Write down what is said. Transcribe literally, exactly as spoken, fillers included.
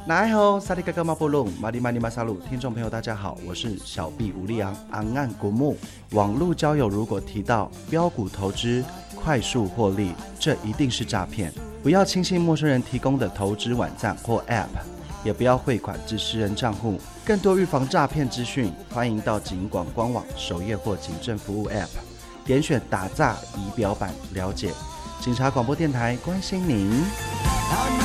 哪吼萨利嘎嘎马波隆马里马里马萨鲁，听众朋友大家好，我是小毕吴立昂昂岸古木。网络交友如果提到标股投资、快速获利，这一定是诈骗。不要轻信陌生人提供的投资网站或 App， 也不要汇款至私人账户。更多预防诈骗资讯，欢迎到警广官网首页或警政服务 App， 点选打诈仪表板了解。警察广播电台关心您。